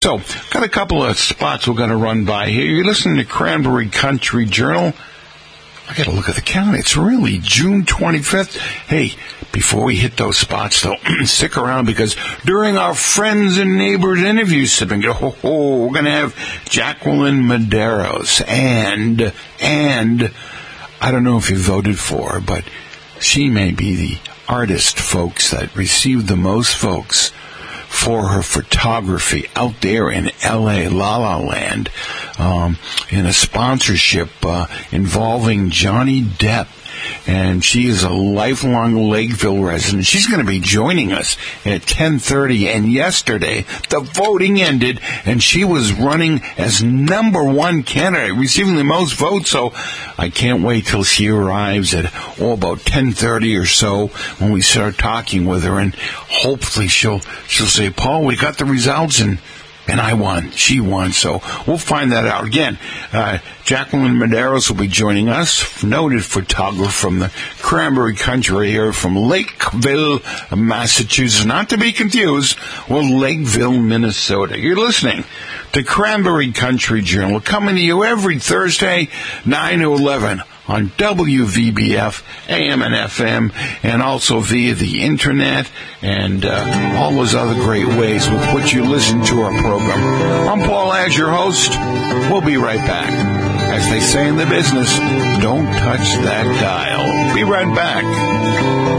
So, got a couple of spots we're going to run by here. You're listening to Cranberry Country Journal. I got to look at the calendar. It's really June 25th. Hey, before we hit those spots, though, stick around because during our friends and neighbors interview segment, we're going to have Jacqueline Medeiros. And I don't know if you voted for her, but she may be the artist, folks, that received the most votes for her photography out there in L.A., La La Land, in a sponsorship involving Johnny Depp. And she is a lifelong Lakeville resident. She's going to be joining us at 10:30. And yesterday, the voting ended, and she was running as number one candidate, receiving the most votes. So I can't wait till she arrives at about 10:30 or so when we start talking with her, and hopefully she'll say, "Paul, we got the results, and I won. She won." So we'll find that out. Again, Jacqueline Medeiros will be joining us, noted photographer from the Cranberry Country here from Lakeville, Massachusetts. Not to be confused with Lakeville, Minnesota. You're listening to Cranberry Country Journal, coming to you every Thursday, 9 to 11. On WVBF, AM and FM, and also via the internet, and all those other great ways with which you listen to our program. I'm Paul As, your host. We'll be right back. As they say in the business, don't touch that dial. Be right back.